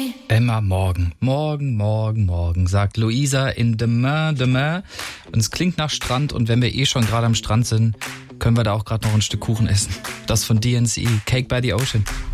Immer morgen, morgen, sagt Luisa in Demain. Und es klingt nach Strand und wenn wir schon gerade am Strand sind, können wir da auch gerade noch ein Stück Kuchen essen. Das von DNCE, Cake by the Ocean.